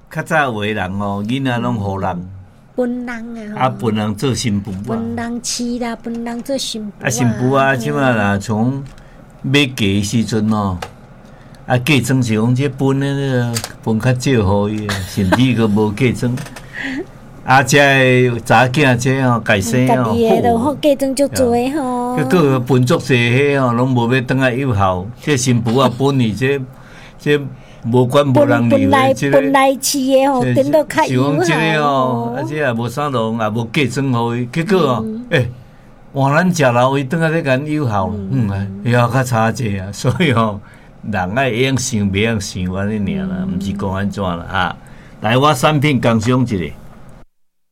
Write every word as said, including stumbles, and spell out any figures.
较早有的人吼，囡仔拢互人。 分人啊， 啊，分人做新妇啊， 分人饲啦，分人做新妇啊。 啊，新妇啊，即马啦，从买嫁时阵哦，啊，嫁妆是讲这分的分较少互伊，甚至个无嫁妆。啊，这查囝这哦，家生哦， 家己的就好嫁妆足多吼。 结果分足济迄哦，拢无要等来有效。这新妇啊，本伊这这。无管无人留的， 即个本来饲的吼，等到较有效。 是讲即个哦，而且也无啥路，也无嫁妆互伊，结果哦，诶，换咱食老伊等下咧甲有效，嗯啊，要较差者啊，所以哦，人爱会晓想，袂晓想安尼尔啦，毋是讲安怎啦啊。来，我产品工商一下。